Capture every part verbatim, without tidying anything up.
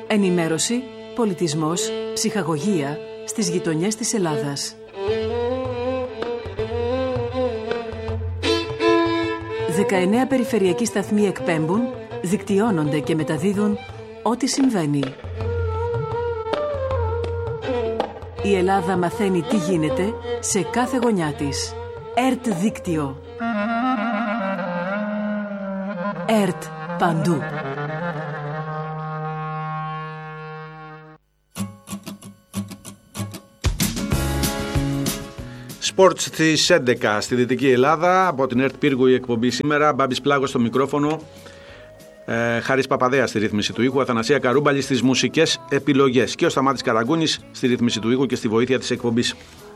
Ενημέρωση, πολιτισμός, ψυχαγωγία στις γειτονιές της Ελλάδας. δεκαεννέα περιφερειακοί σταθμοί εκπέμπουν, δικτυώνονται και μεταδίδουν ό,τι συμβαίνει. Η Ελλάδα μαθαίνει τι γίνεται σε κάθε γωνιά της. ΕΡΤ Δίκτυο. ΕΡΤ παντού. Σπορτ στις έντεκα στη Δυτική Ελλάδα, από την ΕΡΤ Πύργου η εκπομπή σήμερα. Μπάμπης Πλάγος στο μικρόφωνο, ε, Χάρης Παπαδέα στη ρύθμιση του ήχου, Αθανασία Καρούμπαλη στις μουσικές επιλογές και ο Σταμάτης Καραγκούνης στη ρύθμιση του ήχου και στη βοήθεια της εκπομπής.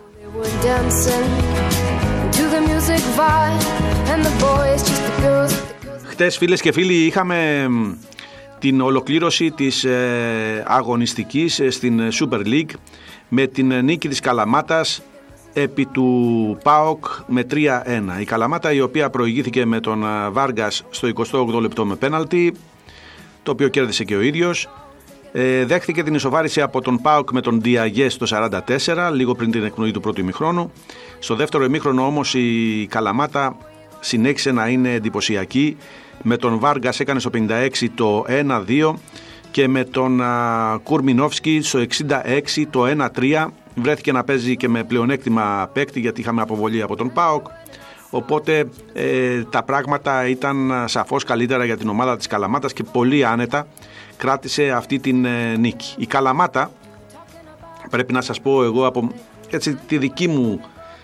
Χτες, φίλες και φίλοι, είχαμε την ολοκλήρωση της ε, αγωνιστικής στην Super League με την νίκη της Καλαμάτας επί του ΠΑΟΚ με τρία ένα. Η Καλαμάτα, η οποία προηγήθηκε με τον Βάργκας στο εικοστό όγδοο λεπτό με πέναλτι, το οποίο κέρδισε και ο ίδιος. Ε, δέχθηκε την ισοβάριση από τον ΠΑΟΚ με τον Διαγέ στο σαράντα τέσσερα, λίγο πριν την εκπνοή του πρώτου ημιχρόνου. Στο δεύτερο ημίχρονο όμως η Καλαμάτα συνέχισε να είναι εντυπωσιακή. Με τον Βάργκας έκανε στο πενήντα έξι το ένα δύο και με τον α, Κουρμινόφσκι στο εξήντα έξι το ένα τρία. Βρέθηκε να παίζει και με πλεονέκτημα παίκτη, γιατί είχαμε αποβολή από τον ΠΑΟΚ. Οπότε ε, τα πράγματα ήταν σαφώς καλύτερα για την ομάδα της Καλαμάτας και πολύ άνετα κράτησε αυτή την ε, νίκη. Η Καλαμάτα, πρέπει να σας πω εγώ από έτσι, τη δική μου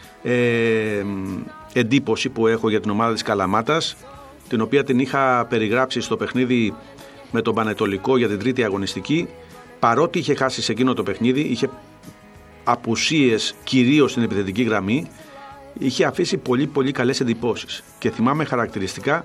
ε, εντύπωση που έχω για την ομάδα της Καλαμάτας, την οποία την είχα περιγράψει στο παιχνίδι με τον Πανετολικό για την τρίτη αγωνιστική, παρότι είχε χάσει σε εκείνο το παιχνίδι, είχε απουσίες κυρίως στην επιθετική γραμμή, είχε αφήσει πολύ πολύ καλές εντυπώσεις και θυμάμαι χαρακτηριστικά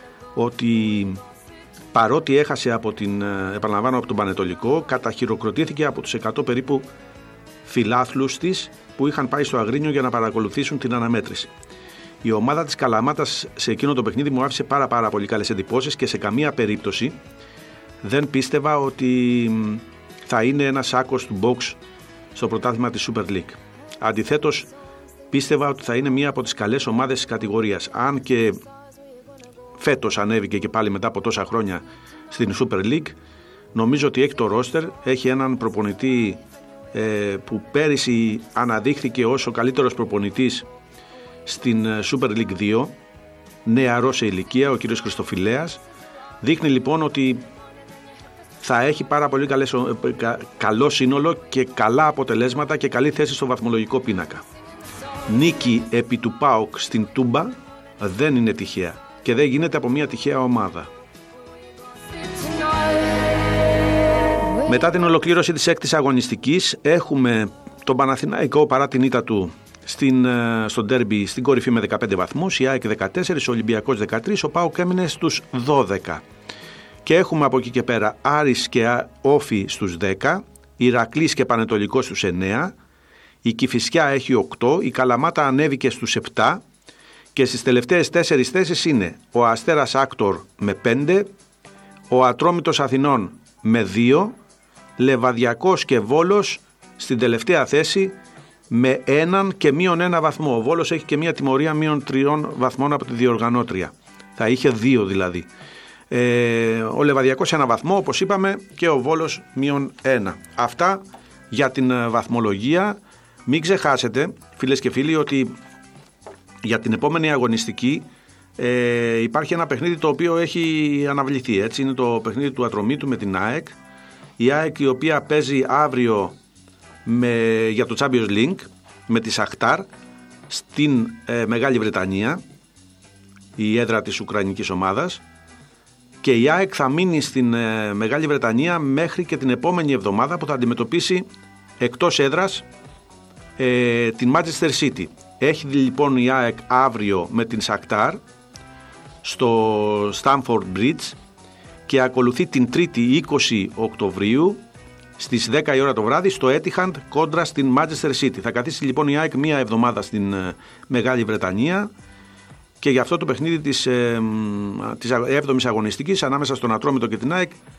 ότι παρότι έχασε από την, επαναλαμβάνω, από τον Πανετολικό, καταχειροκροτήθηκε από τους εκατό περίπου φιλάθλους της που είχαν πάει στο Αγρίνιο για να παρακολουθήσουν την αναμέτρηση. Η ομάδα της Καλαμάτας σε εκείνο το παιχνίδι μου άφησε πάρα πάρα πολύ καλές εντυπώσεις και σε καμία περίπτωση δεν πίστευα ότι θα είναι ένας άκος του box στο πρωτάθλημα της Super League. Αντιθέτως, πίστευα ότι θα είναι μία από τις καλές ομάδες της κατηγορίας. Αν και φέτος ανέβηκε και πάλι μετά από τόσα χρόνια στην Super League, νομίζω ότι έχει το ρόστερ, έχει έναν προπονητή ε, που πέρυσι αναδείχθηκε ως ο καλύτερος προπονητής στην Super League δύο, νεαρός σε ηλικία, ο κύριος Χριστοφιλέας. Δείχνει λοιπόν ότι θα έχει πάρα πολύ καλές, καλό σύνολο και καλά αποτελέσματα και καλή θέση στο βαθμολογικό πίνακα. Νίκη επί του ΠΑΟΚ στην Τούμπα δεν είναι τυχαία και δεν γίνεται από μια τυχαία ομάδα. Μετά την ολοκλήρωση της έκτης αγωνιστικής έχουμε τον Παναθηναϊκό παρά την ήττα του στην, στο ντέρμπι στην κορυφή με δεκαπέντε βαθμούς, η ΑΕΚ δεκατέσσερα, ο Ολυμπιακός δεκατρία, ο ΠΑΟΚ έμεινε στους δώδεκα. Και έχουμε από εκεί και πέρα Άρης και Όφη στους δέκα, Ηρακλής και Πανετολικός στους εννέα, η Κηφισιά έχει οκτώ, η Καλαμάτα ανέβηκε στους επτά και στις τελευταίες τέσσερις θέσεις είναι ο Αστέρας Άκτορ με πέντε, ο Ατρόμητος Αθηνών με δύο, Λεβαδιακός και Βόλος στην τελευταία θέση με έναν και μείον ένα βαθμό. Ο Βόλος έχει και μια τιμωρία μείον τριών βαθμών από τη διοργανώτρια. Θα είχε δύο δηλαδή. Ε, ο Λεβαδιακός ένα βαθμό όπως είπαμε και ο Βόλος μείον ένα. Αυτά για την βαθμολογία. Μην ξεχάσετε φίλες και φίλοι ότι για την επόμενη αγωνιστική ε, υπάρχει ένα παιχνίδι το οποίο έχει αναβληθεί, έτσι. Είναι το παιχνίδι του Ατρομήτου με την ΑΕΚ, η ΑΕΚ η οποία παίζει αύριο με, για το Champions League με τη Σαχτάρ στην ε, Μεγάλη Βρετανία, η έδρα της Ουκρανικής ομάδας, και η ΑΕΚ θα μείνει στην ε, Μεγάλη Βρετανία μέχρι και την επόμενη εβδομάδα που θα αντιμετωπίσει εκτός έδρας ε, την Manchester City. Έχει λοιπόν η ΑΕΚ αύριο με την Σακτάρ στο Stamford Bridge και ακολουθεί την Τρίτη είκοσι Οκτωβρίου στις δέκα η ώρα το βράδυ στο Etihad κόντρα στην Manchester City. Θα καθίσει λοιπόν η ΑΕΚ μία εβδομάδα στην ε, Μεγάλη Βρετανία και για αυτό το παιχνίδι της, ε, της έβδομης αγωνιστικής ανάμεσα στον Ατρόμητο και την ΑΕΚ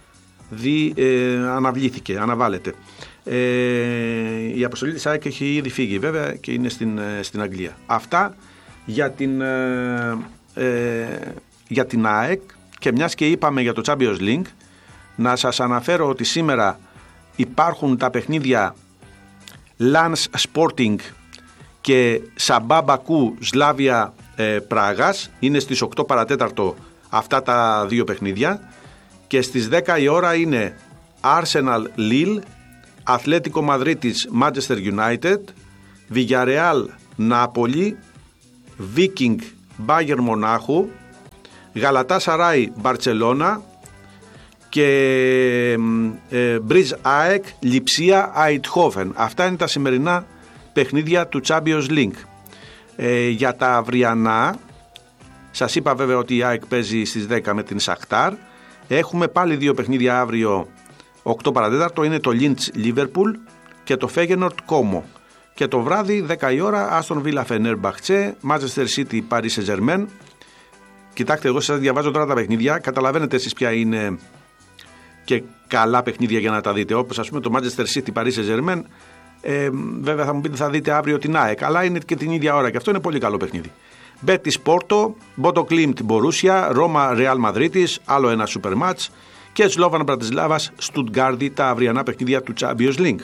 δι, ε, αναβλήθηκε, αναβάλλεται. Ε, η αποστολή της ΑΕΚ έχει ήδη φύγει βέβαια και είναι στην, στην Αγγλία. Αυτά για την, ε, ε, για την ΑΕΚ. Και μιας και είπαμε για το Champions League, να σας αναφέρω ότι σήμερα υπάρχουν τα παιχνίδια Lens Sporting και Σαμπά Μπακού Σλάβια ε, Πράγας. Είναι στις οκτώ παρατέταρτο αυτά τα δύο παιχνίδια. Και στις δέκα η ώρα είναι Arsenal Lille, Ατλέτικο Μαδρίτης Manchester United, Villarreal Νάπολη, Viking Bayern Μονάχου, Γαλατά Σαράι Μπαρτσελώνα και ε, Μπρίζ ΑΕΚ Λιψία Αιτχόφεν. Αυτά είναι τα σημερινά παιχνίδια του Champions League. Ε, για τα αυριανά, σας είπα βέβαια ότι η ΑΕΚ παίζει στις δέκα με την Σαχτάρ. Έχουμε πάλι δύο παιχνίδια αύριο οκτώ παρατέταρτο, είναι το Λίντς Λίβερπουλ και το Φέγενορτ Κόμο. Και το βράδυ δέκα η ώρα Άστον Βίλα Φενέρμπαχτσε, Manchester City Paris Saint-Germain. Κοιτάξτε, εγώ σας διαβάζω τώρα τα παιχνίδια, καταλαβαίνετε εσείς ποια είναι και καλά παιχνίδια για να τα δείτε. Όπως ας πούμε το Manchester City Paris Saint-Germain, ε, βέβαια θα μου πείτε θα δείτε αύριο την ΑΕΚ, αλλά είναι και την ίδια ώρα και αυτό είναι πολύ καλό παιχνίδι. Μπέτις Πόρτο, Μπότο Κλίμπτ Μπορούσια, Ρώμα Ρεάλ Μαδρίτης, άλλο ένα σούπερ μάτς και Σλόβαν Μπρατισλάβας Στουτγκάρδη, τα αυριανά παιχνίδια του Champions League.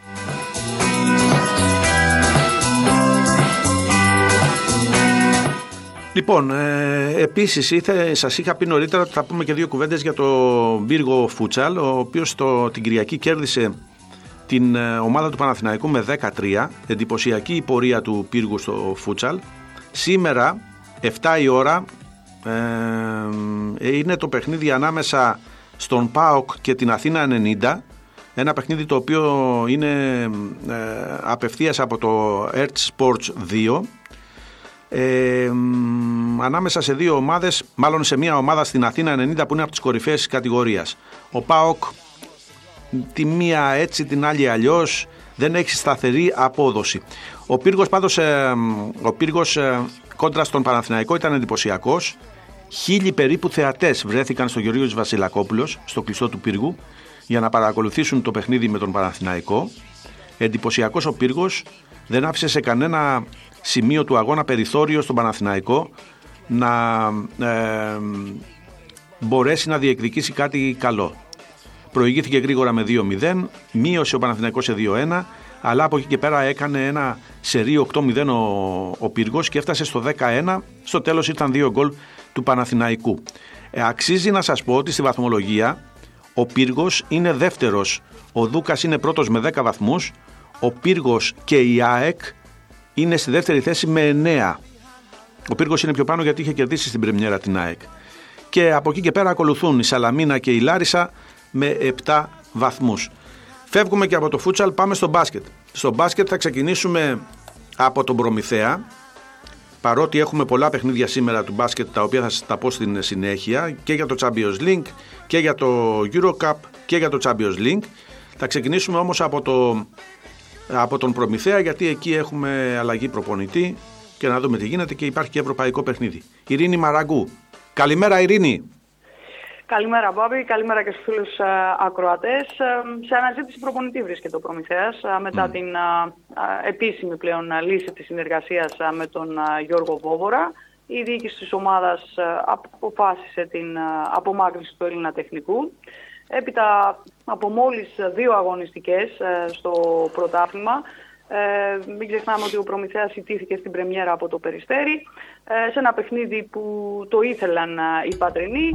Λοιπόν, ε, επίσης ήθε, σας είχα πει νωρίτερα ότι θα πούμε και δύο κουβέντες για το Πύργο Φούτσαλ, ο οποίος το, την Κυριακή κέρδισε την ε, ομάδα του Παναθηναϊκού με δέκα τρία, εντυπωσιακή η πορεία του Πύργου στο Φούτσαλ. Σήμερα, επτά η ώρα, ε, είναι το παιχνίδι ανάμεσα στον ΠΑΟΚ και την Αθήνα ενενήντα, ένα παιχνίδι το οποίο είναι ε, απευθείας από το Earth Sports δύο, ε, ανάμεσα σε δύο ομάδες, μάλλον σε μια ομάδα στην Αθήνα ενενήντα που είναι από τις κορυφαίες της κατηγορίας. Ο ΠΑΟΚ τη μία έτσι, την άλλη αλλιώς, δεν έχει σταθερή απόδοση. Ο Πύργος πάντως, ε, ο Πύργος ε, κόντρα στον Παναθηναϊκό ήταν εντυπωσιακός. Χίλιοι περίπου θεατές βρέθηκαν στο Γεωργίος Βασιλακόπουλος, στο κλειστό του Πύργου, για να παρακολουθήσουν το παιχνίδι με τον Παναθηναϊκό. Εντυπωσιακός ο Πύργος, δεν άφησε σε κανένα σημείο του αγώνα περιθώριο στον Παναθηναϊκό να ε, μπορέσει να διεκδικήσει κάτι καλό. Προηγήθηκε γρήγορα με δύο μηδέν, μείωσε ο Παναθηναϊκός σε δύο ένα, αλλά από εκεί και πέρα έκανε ένα σερί οκτώ μηδέν ο, ο Πύργος και έφτασε στο δέκα ένα. Στο τέλος ήρθαν δύο γκολ του Παναθηναϊκού. Ε, αξίζει να σας πω ότι στη βαθμολογία ο Πύργος είναι δεύτερος, ο Δούκας είναι πρώτος με δέκα βαθμούς, ο Πύργος και η ΑΕΚ είναι στη δεύτερη θέση με εννέα. Ο Πύργος είναι πιο πάνω γιατί είχε κερδίσει στην πρεμιέρα την ΑΕΚ. Και από εκεί και πέρα ακολουθούν η Σαλαμίνα και η Λάρισα με επτά βαθμούς. Φεύγουμε και από το φούτσαλ, πάμε στο μπάσκετ. Στο μπάσκετ θα ξεκινήσουμε από τον Προμηθέα, παρότι έχουμε πολλά παιχνίδια σήμερα του μπάσκετ τα οποία θα σας τα πω στην συνέχεια και για το Champions League και για το Eurocup και για το Champions League. Θα ξεκινήσουμε όμως από, το, από τον Προμηθέα, γιατί εκεί έχουμε αλλαγή προπονητή και να δούμε τι γίνεται και υπάρχει και ευρωπαϊκό παιχνίδι. Ειρήνη Μαραγκού. Καλημέρα Ειρήνη. Καλημέρα Μπάμπη, καλημέρα και στους φίλους α, ακροατές. Σε αναζήτηση προπονητή βρίσκεται ο Προμηθέας α, μετά mm. την α, α, επίσημη πλέον α, λύση της συνεργασίας α, με τον α, Γιώργο Βόβορα. Η διοίκηση της ομάδας α, αποφάσισε την α, απομάκρυνση του Έλληνα τεχνικού. Έπειτα από μόλις δύο αγωνιστικές α, στο πρωτάθλημα, Ε, μην ξεχνάμε ότι ο Προμηθέας ιτήθηκε στην πρεμιέρα από το Περιστέρι ε, σε ένα παιχνίδι που το ήθελαν ε, οι πατρινοί.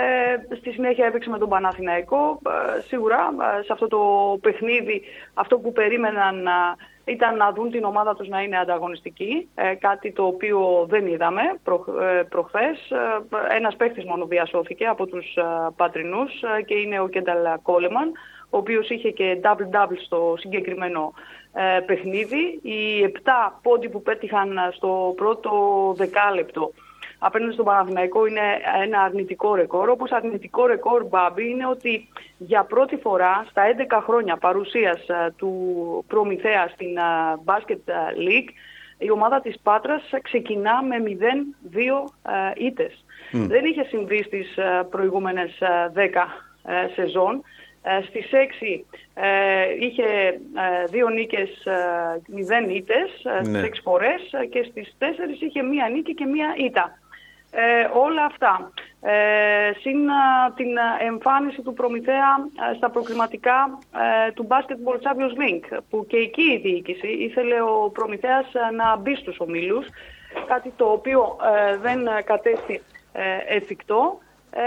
Ε, στη συνέχεια έπαιξε με τον Παναθηναϊκό. Ε, σίγουρα ε, σε αυτό το παιχνίδι αυτό που περίμεναν ε, ήταν να δουν την ομάδα τους να είναι ανταγωνιστική, ε, κάτι το οποίο δεν είδαμε προ, ε, προχθές. Ε, ένας παίχτης μόνο διασώθηκε από τους ε, πατρινούς ε, και είναι ο Κένταλ Κόλεμαν, ο οποίος είχε και double-double στο συγκεκριμένο ε, παιχνίδι. Οι επτά πόντοι που πέτυχαν στο πρώτο δεκάλεπτο απέναντι στον Παναθηναϊκό είναι ένα αρνητικό ρεκόρ. Όπως αρνητικό ρεκόρ, Μπάμπη, είναι ότι για πρώτη φορά στα έντεκα χρόνια παρουσίας ε, του Προμηθέα στην ε, Basket League, η ομάδα της Πάτρας ξεκινά με μηδέν δύο ε, ήττες. Mm. Δεν είχε συμβεί στις ε, προηγούμενες ε, δέκα ε, σεζόν. Ε, στις έξι ε, είχε ε, δύο νίκες, ε, μηδέν ήττες ε, στις ναι. έξι φορές και στις τέσσερις είχε μία νίκη και μία ήττα. Ε, όλα αυτά, ε, συν την εμφάνιση του Προμηθέα ε, στα προκριματικά ε, του Basketball Champions League, που και εκεί η διοίκηση ήθελε ο Προμηθέας ε, να μπει στους ομίλους, κάτι το οποίο ε, δεν κατέστη ε, εφικτό. Ε,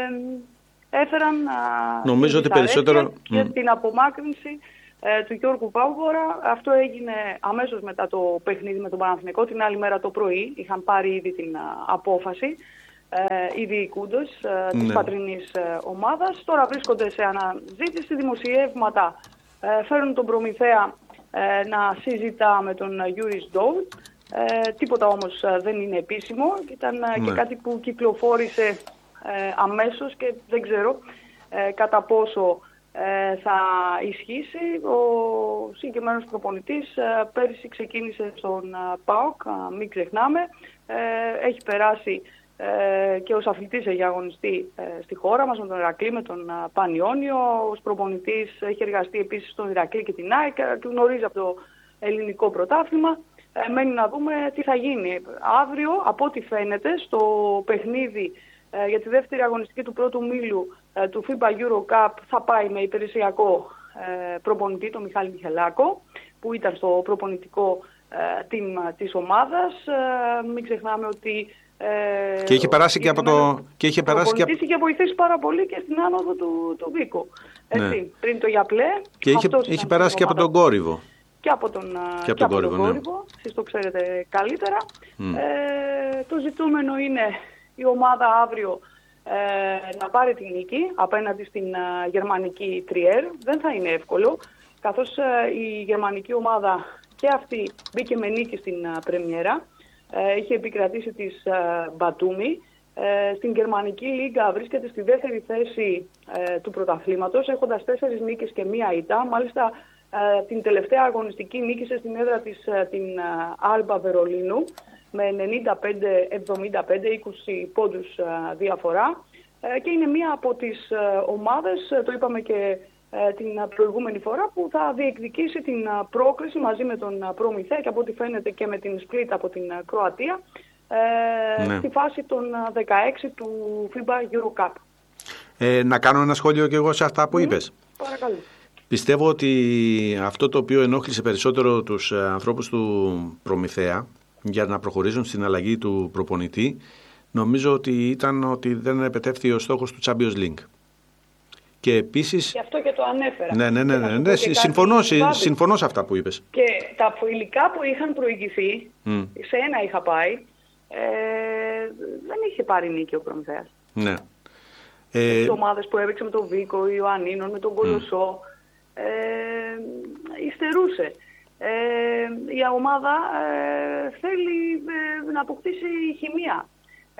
έφεραν νομίζω ότι περισσότερο και mm. την απομάκρυνση ε, του Γιώργου Βάουβορα. Αυτό έγινε αμέσως μετά το παιχνίδι με τον Παναθηναϊκό, την άλλη μέρα το πρωί. Είχαν πάρει ήδη την α, απόφαση ε, οι διοικούντες ε, ναι. της πατρινής ε, ομάδας. Τώρα βρίσκονται σε αναζήτηση, δημοσιεύματα ε, φέρνουν τον Προμηθέα ε, να συζητά με τον Γιούρις Ντόουτ. Ε, τίποτα όμως ε, δεν είναι επίσημο. Ήταν ε, ναι. και κάτι που κυκλοφόρησε Ε, αμέσως και δεν ξέρω ε, κατά πόσο ε, θα ισχύσει. Ο συγκεκριμένος προπονητής ε, πέρυσι ξεκίνησε στον ε, ΠΑΟΚ, ε, μην ξεχνάμε, ε, έχει περάσει ε, και ως αθλητής έχει αγωνιστεί ε, στη χώρα μας με τον Ηρακλή, με τον ε, Πανιόνιο. Ως προπονητής έχει εργαστεί επίσης στον Ηρακλή και την ΑΕΚ, ε, του γνωρίζει από το ελληνικό πρωτάθλημα. Ε, μένει να δούμε τι θα γίνει. Αύριο, από ό,τι φαίνεται, στο παιχνίδι Ε, για τη δεύτερη αγωνιστική του πρώτου ομίλου ε, του φίμπα Euro Cup θα πάει με υπηρεσιακό ε, προπονητή, τον Μιχάλη Μιχελάκο, που ήταν στο προπονητικό ε, team της ομάδας. Ε, μην ξεχνάμε ότι ε, και είχε περάσει και από το... Και είχε περάσει και... είχε βοηθήσει πάρα πολύ και στην άνοδο του, του Βίκο. Έτσι, ναι. Πριν το Γιαπλέ. Και είχε, είχε περάσει και από τον Κόρυβο. Και από τον, και από και τον, τον Κόρυβο, ναι. Εσείς το ξέρετε καλύτερα. Mm. Ε, το ζητούμενο είναι η ομάδα αύριο ε, να πάρει την νίκη απέναντι στην ε, γερμανική Τριέρ. Δεν θα είναι εύκολο, καθώς ε, η γερμανική ομάδα και αυτή μπήκε με νίκη στην ε, πρεμιέρα. Ε, είχε επικρατήσει της ε, Μπατούμι. Ε, στην γερμανική λίγα βρίσκεται στη δεύτερη θέση ε, του πρωταθλήματος, έχοντας τέσσερις νίκες και μία ήττα. Μάλιστα ε, την τελευταία αγωνιστική νίκησε στην έδρα της ε, την Άλμπα Βερολίνου με ενενήντα πέντε εβδομήντα πέντε, είκοσι πόντους uh, διαφορά uh, και είναι μία από τις uh, ομάδες, uh, το είπαμε και uh, την προηγούμενη φορά, που θα διεκδικήσει την uh, πρόκριση μαζί με τον uh, Προμηθέα και από ό,τι φαίνεται και με την Split από την uh, Κροατία uh, ναι. στη φάση των uh, δεκαέξι του φίμπα Euro Cup. Ε, να κάνω ένα σχόλιο και εγώ σε αυτά που mm, είπες. Παρακαλώ. Πιστεύω ότι αυτό το οποίο ενόχλησε περισσότερο τους uh, ανθρώπους του Προμηθέα για να προχωρήσουν στην αλλαγή του προπονητή, νομίζω ότι ήταν ότι δεν επετεύχθη ο στόχος του Champions League. Και επίσης... Γι' αυτό και το ανέφερα. Ναι, ναι, ναι, ναι, ναι. Συμφωνώ, συμφωνώ σε αυτά που είπες. Και τα υλικά που είχαν προηγηθεί, mm. σε ένα είχα πάει, ε, δεν είχε πάρει νίκη ο Προμηθέας. Ναι. Ε, τις ομάδες που έπαιξε με τον Βίκο, Ιωαννίνων, με τον Κολοσσό, mm. ε, υστερούσε. Ε, η ομάδα ε, θέλει ε, να αποκτήσει χημεία.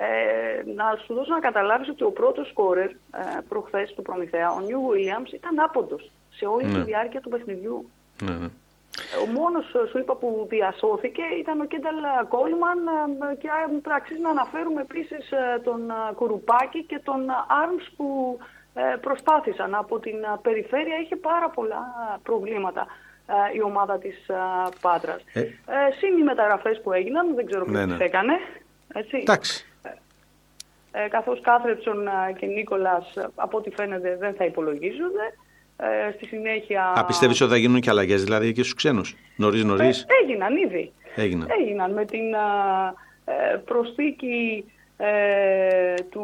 Ε, να σου δώσω να καταλάβεις ότι ο πρώτος σκόρερ ε, προχθές του Προμηθέα, ο Νιου Βίλιαμς, ήταν άποντος σε όλη ναι. τη διάρκεια του παιχνιδιού. Ναι, ναι. Ο μόνος, σου είπα, που διασώθηκε ήταν ο Κένταλ Κόλμαν ε, και ε, αξίζει να αναφέρουμε επίσης ε, τον ε, Κουρουπάκη και τον Άρμς που ε, προσπάθησαν. Από την ε, περιφέρεια είχε πάρα πολλά ε, προβλήματα η ομάδα της uh, Πάτρας. Ε. Ε, συν οι μεταγραφές που έγιναν, δεν ξέρω ποιος ναι, ναι. τις έκανε. Έτσι. Εντάξει. Ε, ε, καθώς Κάθρεψον και Νίκολας, από ό,τι φαίνεται, δεν θα υπολογίζονται. Ε, στη συνέχεια... Α, πιστεύεις ότι θα γίνουν και αλλαγές, δηλαδή και στους ξένους, νωρίς νωρίς. Ε, έγιναν ήδη. Έγιναν. Έγιναν με την uh, ε, προσθήκη ε, του,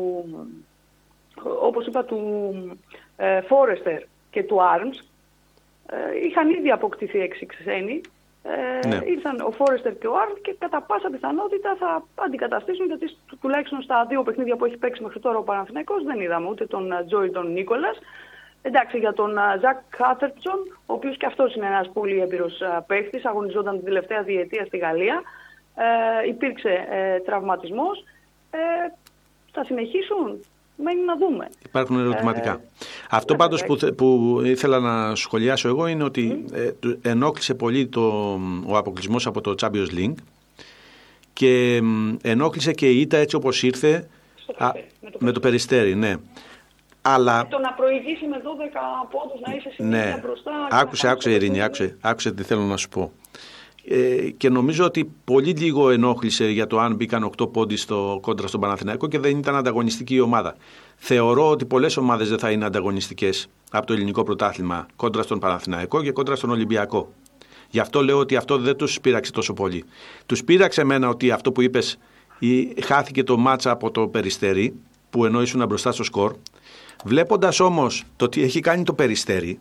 όπως είπα, του ε, Φόρεστερ και του Άρμς. Ε, είχαν ήδη αποκτηθεί έξι ξένοι. Ε, ναι. Ήρθαν ο Φόρεστερ και ο Άρντ και κατά πάσα πιθανότητα θα αντικαταστήσουν, γιατί τουλάχιστον στα δύο παιχνίδια που έχει παίξει μέχρι τώρα ο Παναθηναϊκός δεν είδαμε ούτε τον Τζόι τον Νίκολας. Εντάξει, για τον Ζακ Κάθερτσον, ο οποίος και αυτός είναι ένας πολύ έμπειρος παίχτης, αγωνιζόταν την τελευταία διετία στη Γαλλία. Ε, υπήρξε ε, τραυματισμός. Ε, θα συνεχίσουν. Μένει να δούμε. Υπάρχουν ερωτηματικά. Ε, Αυτό ε, πάντως που, που ήθελα να σχολιάσω εγώ είναι ότι mm. ε, ενόχλησε πολύ το, ο αποκλεισμός από το Champions League και ε, ενόχλησε και η ήττα έτσι όπως ήρθε α, με, το με το Περιστέρι. Ναι. Αλλά... Το να προηγήσει με δώδεκα πόντους, να είσαι συνέχεια ναι. μπροστά. Άκουσε, άκουσε Ειρήνη, άκουσε, άκουσε τι θέλω να σου πω. Ε, και νομίζω ότι πολύ λίγο ενόχλησε για το αν μπήκαν οκτώ πόντοι στο κόντρα στον Παναθηναϊκό και δεν ήταν ανταγωνιστική η ομάδα. Θεωρώ ότι πολλές ομάδες δεν θα είναι ανταγωνιστικές από το ελληνικό πρωτάθλημα κόντρα στον Παναθηναϊκό και κόντρα στον Ολυμπιακό. Γι' αυτό λέω ότι αυτό δεν τους πείραξε τόσο πολύ. Τους πείραξε εμένα ότι αυτό που είπες, χάθηκε το μάτσα από το Περιστέρι, που ενώ ήσουν μπροστά στο σκορ. Βλέποντας όμως το τι έχει κάνει το Περιστέρι,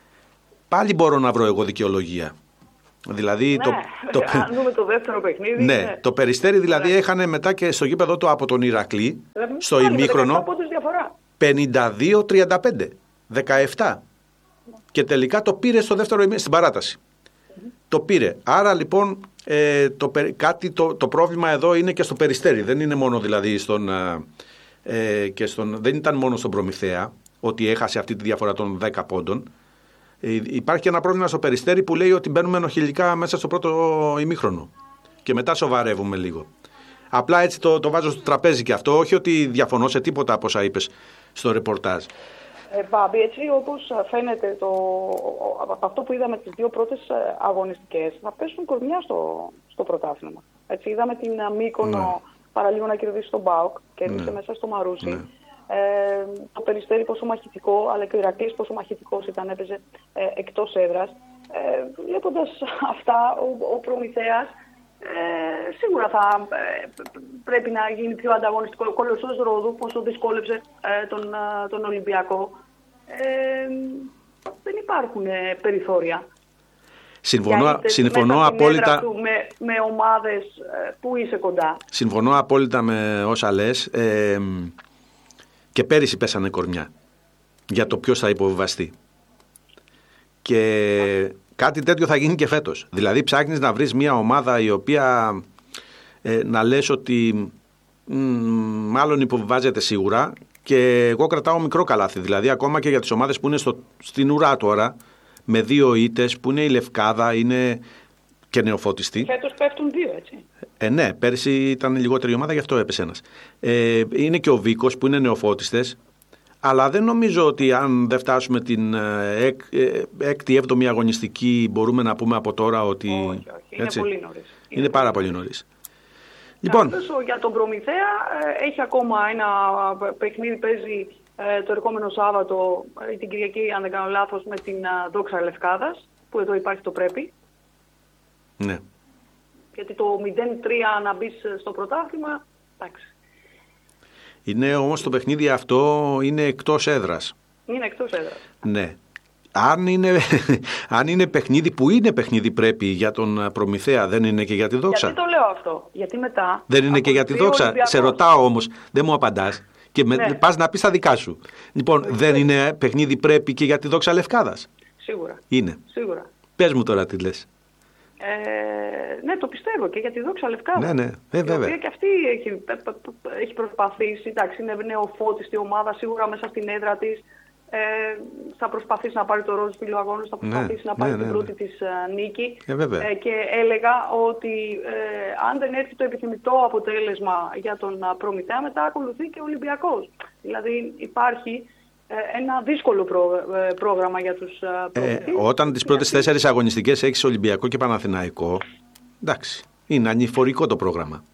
πάλι μπορώ να βρω εγώ δικαιολογία. Δηλαδή, ναι, το, το, αν δούμε το δεύτερο παιχνίδι. Ναι, ναι. το Περιστέρι δηλαδή ναι. έχανε μετά και στο γήπεδο του από τον Ηρακλή, ε, στο ημίχρονο, πενήντα δύο τριάντα πέντε, δεκαεπτά. Ναι. Και τελικά το πήρε στο δεύτερο ημίχρονο, στην παράταση. Mm-hmm. Το πήρε. Άρα λοιπόν ε, το, κάτι, το, το πρόβλημα εδώ είναι και στο Περιστέρι. Δεν είναι μόνο δηλαδή στον, ε, και στον, δεν ήταν μόνο στον Προμηθέα ότι έχασε αυτή τη διαφορά των δέκα πόντων. Υπάρχει και ένα πρόβλημα στο Περιστέρι που λέει ότι μπαίνουμε ενοχιλικά μέσα στο πρώτο ημίχρονο και μετά σοβαρεύουμε λίγο. Απλά έτσι το, το βάζω στο τραπέζι και αυτό, όχι ότι διαφωνώ σε τίποτα από όσα είπες στο ρεπορτάζ. Ε, Μπάμπη, έτσι όπως φαίνεται το, από αυτό που είδαμε τις δύο πρώτες αγωνιστικές, θα πέσουν κορμιά στο, στο πρωτάθλημα. Έτσι, είδαμε την Μύκονο ναι. παραλίγο να κερδίσει τον ΠΑΟΚ, κέρδισε ναι. μέσα στο Μαρούσι. Ναι. Ε, το Περιστέρι πόσο μαχητικό, αλλά και ο Ηρακλής πόσο μαχητικός ήταν, έπαιζε ε, εκτός έδρας. Ε, βλέποντας αυτά, ο, ο Προμηθέας ε, σίγουρα θα ε, πρέπει να γίνει πιο ανταγωνιστικό. Ο Κολοσσός Ρόδου, πόσο δυσκόλεψε ε, τον, τον Ολυμπιακό. Ε, δεν υπάρχουν ε, περιθώρια. Συμφωνώ, συμφωνώ απόλυτα του, με, με ομάδες ε, που είσαι κοντά. Συμφωνώ απόλυτα με όσα λες. Ε, Και πέρυσι πέσανε κορμιά για το ποιος θα υποβιβαστεί. Και κάτι τέτοιο θα γίνει και φέτος. Δηλαδή ψάχνεις να βρεις μια ομάδα η οποία ε, να λες ότι μ, μάλλον υποβιβάζεται σίγουρα, και εγώ κρατάω μικρό καλάθι. Δηλαδή ακόμα και για τις ομάδες που είναι στο, στην ουρά τώρα, με δύο ήττες, που είναι η Λευκάδα, είναι και νεοφώτιστη. Φέτος πέφτουν δύο, έτσι. Ε, ναι, πέρσι ήταν λιγότερη ομάδα, γι' αυτό έπεσε ένας. Ε, είναι και ο Βίκος που είναι νεοφώτιστες, αλλά δεν νομίζω ότι αν δεν φτάσουμε την εκ, ε, έκτη, έβδομη αγωνιστική μπορούμε να πούμε από τώρα ότι... Όχι, όχι. Είναι έτσι, πολύ νωρίς. Είναι, είναι πάρα πολύ νωρίς. Λοιπόν, για τον Προμηθέα έχει ακόμα ένα παιχνίδι, παίζει το ερχόμενο Σάββατο, την Κυριακή αν δεν κάνω λάθος, με την Δόξα Λευκάδας, που εδώ υπάρχει το πρέπει. Ναι. Γιατί το μηδέν τρία να μπει στο πρωτάθλημα, εντάξει. Είναι όμως το παιχνίδι αυτό είναι εκτός έδρας. Είναι εκτός έδρας. Ναι. Αν είναι, αν είναι παιχνίδι που είναι παιχνίδι πρέπει για τον Προμηθέα, δεν είναι και για τη Δόξα. Γιατί το λέω αυτό? Γιατί μετά... Δεν είναι και για τη Δόξα. Ολυμπιακός. Σε ρωτάω όμως, δεν μου απαντάς. Και με, ναι. πας να πεις τα δικά σου. Λοιπόν, δεν, δεν είναι παιχνίδι πρέπει και για τη Δόξα Λευκάδας? Σίγουρα. Είναι. Σίγουρα. Πες μου τώρα τι λες. Ε, ναι, το πιστεύω και για τη Δόξα Λευκάδα. Ναι, ναι, ε, βέβαια. Η οποία και αυτή έχει, έχει προσπαθήσει. Εντάξει, είναι νεοφώτιστη ομάδα, σίγουρα μέσα στην έδρα της. Ε, θα προσπαθήσει να πάρει το ροζ φύλλο αγώνος, θα προσπαθήσει ναι, να πάρει ναι, την ναι, πρώτη ναι. της uh, νίκη. Ε, ε, και έλεγα ότι ε, αν δεν έρθει το επιθυμητό αποτέλεσμα για τον uh, Προμηθέα, μετά ακολουθεί και ο Ολυμπιακός. Δηλαδή υπάρχει ε, ένα δύσκολο προ, ε, πρόγραμμα για τους uh, προμηθείς. Ε, όταν τις πρώτες γιατί... τέσσερις αγωνιστικές έχεις Ολυμπιακό και Παναθηναϊκό, εντάξει, είναι ανηφορικό το πρόγραμμα.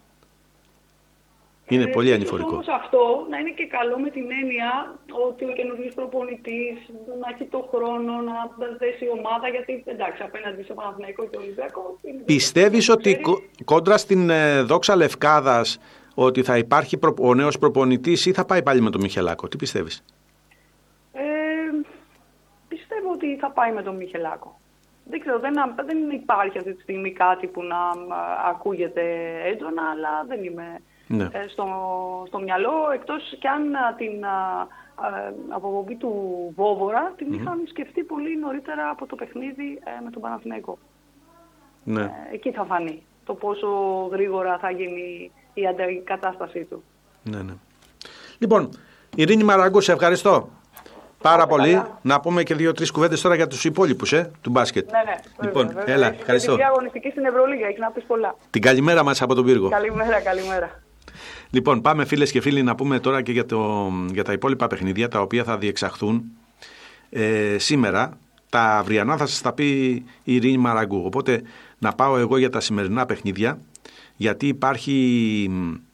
Είναι ε, πολύ ανηφορικό. Όμως αυτό να είναι και καλό με την έννοια ότι ο καινούργιος προπονητής να έχει το χρόνο να δέσει η ομάδα, γιατί εντάξει, απέναντι σε Παναθηναϊκό και Ολυμπιακό. Πιστεύεις ότι κο, κόντρα στην ε, Δόξα Λευκάδας ότι θα υπάρχει προ, ο νέος προπονητής ή θα πάει πάλι με τον Μιχελάκο? Τι πιστεύεις? Ε, πιστεύω ότι θα πάει με τον Μιχελάκο. Δεν ξέρω, δεν, δεν υπάρχει αυτή τη στιγμή κάτι που να α, ακούγεται έντονα, αλλά δεν είμαι... Ναι. Στο, στο μυαλό, εκτός κι αν την α, α, αποβολή του Βόβορα την mm-hmm. είχαν σκεφτεί πολύ νωρίτερα από το παιχνίδι ε, με τον Παναθηναϊκό. Ναι. Ε, εκεί θα φανεί το πόσο γρήγορα θα γίνει η αντικατάστασή του. Ναι, ναι. Λοιπόν, Ειρήνη Μαραγκού, σε ευχαριστώ πάρα πολύ. Καλά. Να πούμε και δύο-τρεις κουβέντες τώρα για τους υπόλοιπους ε, του μπάσκετ. Ναι, ναι. Λοιπόν, βέβαια, βέβαια. έλα, ευχαριστώ. Την αγωνιστική στην Ευρωλίγα, έχει να πεις πολλά. Την καλημέρα μας από τον Πύργο. Καλημέρα, καλημέρα. Λοιπόν, πάμε φίλες και φίλοι να πούμε τώρα και για, το, για τα υπόλοιπα παιχνίδια τα οποία θα διεξαχθούν ε, σήμερα. Τα αυριανά θα σας τα πει η Ειρήνη Μαραγκού. Οπότε να πάω εγώ για τα σημερινά παιχνίδια, γιατί υπάρχει,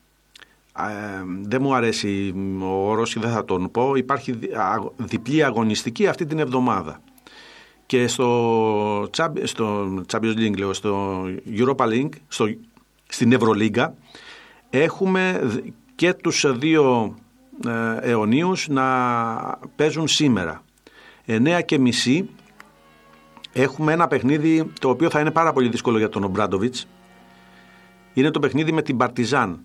ε, δεν μου αρέσει ο όρος και δεν θα τον πω, υπάρχει διπλή αγωνιστική αυτή την εβδομάδα. Και στο, στο Champions League, λέω, στο Europa League, στο, στην Ευρωλίγκα, έχουμε και τους δύο ε, αιωνίους να παίζουν σήμερα. εννέα και μισή έχουμε ένα παιχνίδι το οποίο θα είναι πάρα πολύ δύσκολο για τον Ομπράντοβιτς. Είναι το παιχνίδι με την Παρτιζάν.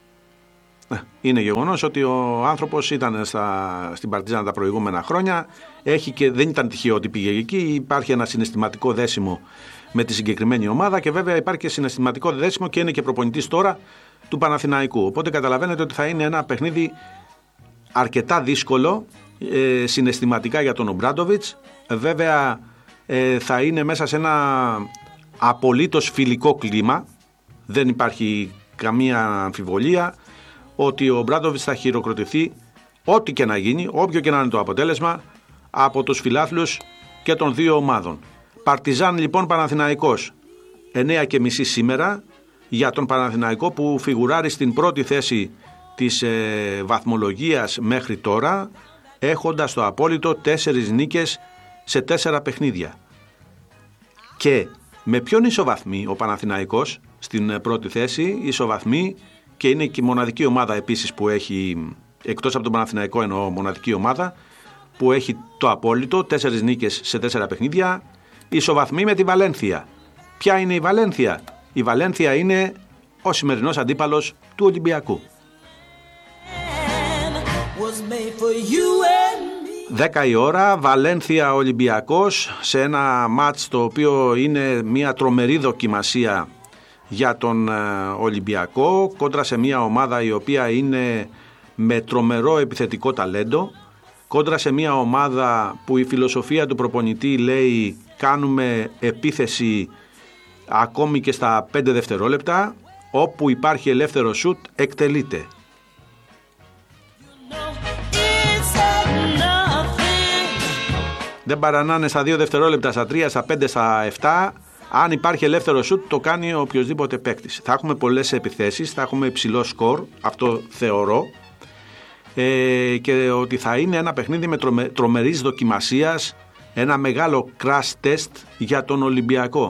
Είναι γεγονός ότι ο άνθρωπος ήταν στα, στην Παρτιζάν τα προηγούμενα χρόνια. Έχει και, δεν ήταν τυχαίο ότι πήγε εκεί. Υπάρχει ένα συναισθηματικό δέσιμο με τη συγκεκριμένη ομάδα και βέβαια υπάρχει και συναισθηματικό δέσιμο και είναι και προπονητής τώρα του Παναθηναϊκού. Οπότε καταλαβαίνετε ότι θα είναι ένα παιχνίδι αρκετά δύσκολο ε, συναισθηματικά για τον Ομπράντοβιτς. Βέβαια ε, θα είναι μέσα σε ένα απολύτως φιλικό κλίμα. Δεν υπάρχει καμία αμφιβολία ότι ο Ομπράντοβιτς θα χειροκροτηθεί ό,τι και να γίνει, όποιο και να είναι το αποτέλεσμα, από τους φιλάθλους και των δύο ομάδων. Παρτιζάν λοιπόν Παναθηναϊκός, εννέα και μισή σήμερα, για τον Παναθηναϊκό που φιγουράρει στην πρώτη θέση της ε, βαθμολογίας μέχρι τώρα, έχοντας το απόλυτο τέσσερις νίκες σε τέσσερα παιχνίδια. Και με ποιον ισοβαθμεί ο Παναθηναϊκός στην πρώτη θέση, ισοβαθμεί και είναι και η μοναδική ομάδα επίσης που έχει, εκτός από τον Παναθηναϊκό εννοώ, μοναδική ομάδα που έχει το απόλυτο, τέσσερις νίκες σε τέσσερα παιχνίδια, ισοβαθμεί με τη Βαλένθια. Ποια είναι η Βαλένθια? Η Βαλένθια είναι ο σημερινός αντίπαλος του Ολυμπιακού. δέκα η ώρα, Βαλένθια Ολυμπιακός, σε ένα μάτς το οποίο είναι μια τρομερή δοκιμασία για τον Ολυμπιακό, κόντρα σε μια ομάδα η οποία είναι με τρομερό επιθετικό ταλέντο, κόντρα σε μια ομάδα που η φιλοσοφία του προπονητή λέει κάνουμε επίθεση ακόμη και στα πέντε δευτερόλεπτα, όπου υπάρχει ελεύθερο σουτ εκτελείται. Δεν παρανάνε στα δύο δευτερόλεπτα, στα τρία, στα πέντε, στα επτά. Αν υπάρχει ελεύθερο σουτ, το κάνει ο οποιοσδήποτε παίκτης. Θα έχουμε πολλές επιθέσεις, θα έχουμε υψηλό σκορ, αυτό θεωρώ. Ε, και ότι θα είναι ένα παιχνίδι με τρομε, τρομερής δοκιμασίας, ένα μεγάλο crash test για τον Ολυμπιακό.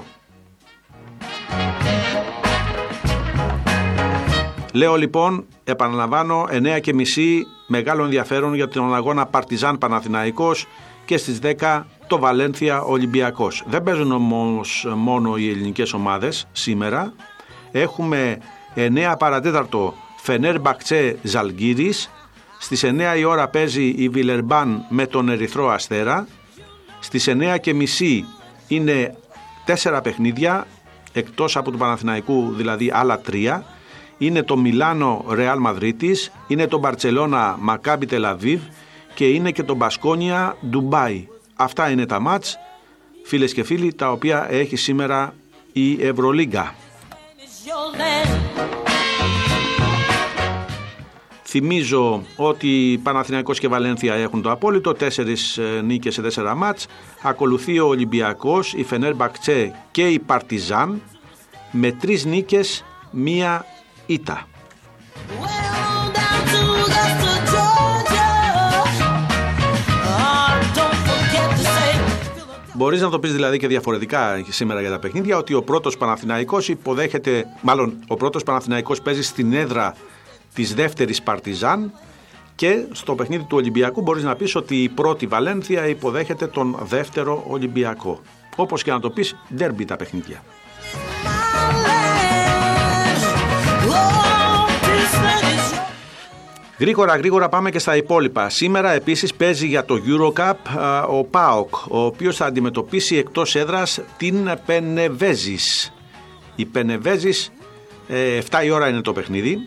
Λέω λοιπόν, επαναλαμβάνω, εννέα και μισή, μεγάλο ενδιαφέρον για τον αγώνα Παρτιζάν Παναθηναϊκός και στις δέκα το Βαλένθια Ολυμπιακός. Δεν παίζουν όμως μόνο οι ελληνικές ομάδες σήμερα. Έχουμε εννέα παρατέταρτο Φενέρμπαχτσε Ζαλγκίρις. Στις εννέα η ώρα παίζει η Βιλερμπάν με τον Ερυθρό Αστέρα. Στις εννέα και μισή είναι τέσσερα παιχνίδια, εκτός από του Παναθηναϊκού δηλαδή άλλα τρία. Είναι το Μιλάνο Ρεάλ Μαδρίτης, είναι το Μπαρτσελώνα Μακάμπι Τελαβίβ και είναι και το Μπασκόνια Ντουμπάι. Αυτά είναι τα μάτς, φίλες και φίλοι, τα οποία έχει σήμερα η Ευρωλίγκα. Θυμίζω ότι Παναθηναϊκός και Βαλένθια έχουν το απόλυτο, τέσσερις νίκες σε τέσσερα μάτς. Ακολουθεί ο Ολυμπιακός, η Φενέρμπαχτσε και η Παρτιζάν με τρεις νίκες, μία ήττα. Μπορείς να το πεις δηλαδή και διαφορετικά σήμερα για τα παιχνίδια, ότι ο πρώτος Παναθηναϊκός υποδέχεται, μάλλον ο πρώτος Παναθηναϊκός παίζει στην έδρα της δεύτερης Παρτιζάν και στο παιχνίδι του Ολυμπιακού μπορείς να πεις ότι η πρώτη Βαλένθια υποδέχεται τον δεύτερο Ολυμπιακό. Όπως και να το πεις, ντέρμπι τα παιχνίδια. Γρήγορα γρήγορα πάμε και στα υπόλοιπα. Σήμερα επίσης παίζει για το Eurocup ο ΠΑΟΚ, ο οποίος θα αντιμετωπίσει εκτός έδρας την Πενεβέζης. Η Πενεβέζης, επτά η ώρα είναι το παιχνίδι.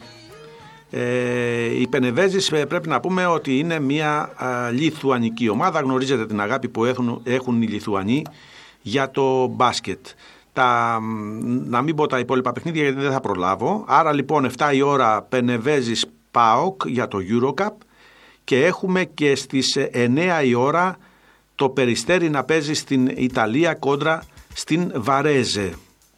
Η Πενεβέζης πρέπει να πούμε ότι είναι μια λιθουανική ομάδα. Γνωρίζετε την αγάπη που έχουν, έχουν οι Λιθουανοί για το μπάσκετ. τα, να μην πω τα υπόλοιπα παιχνίδια γιατί δεν θα προλάβω. Άρα λοιπόν εφτά η ώρα Πενεβέζης ΠΑΟΚ για το EuroCup και έχουμε και στις εννέα η ώρα το Περιστέρι να παίζει στην Ιταλία κόντρα στην Βαρέζε.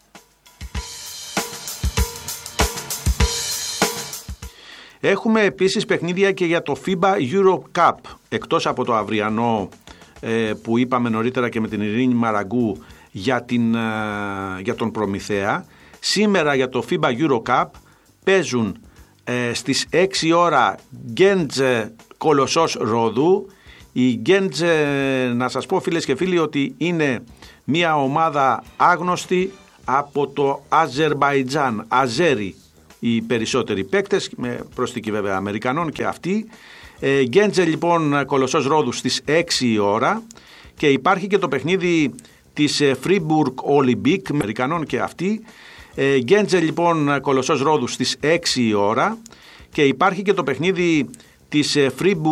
Έχουμε επίσης παιχνίδια και για το φίμπα EuroCup, εκτός από το αυριανό ε, που είπαμε νωρίτερα και με την Ειρήνη Μαραγκού για, την, ε, για τον Προμηθέα. Σήμερα για το φίμπα EuroCup παίζουν ε, στις έξι η ώρα Γκέντζε Κολοσσός Ρόδου. Η Γκέντζε, να σας πω φίλες και φίλοι, ότι είναι μια ομάδα άγνωστη από το Αζερμπαϊτζάν, Αζέρι οι περισσότεροι παίκτες, με προσθήκη βέβαια Αμερικανών και αυτοί. Ε, Γκέντζε λοιπόν Κολοσσός Ρόδου στις έξι η ώρα και υπάρχει και το παιχνίδι της Φρίμπουργκ Ολυμπίκ με Αμερικανών και αυτοί. Ε, Γκέντζε λοιπόν Κολοσσός Ρόδου στις έξι η ώρα και υπάρχει και το παιχνίδι της Φρίμπουργκ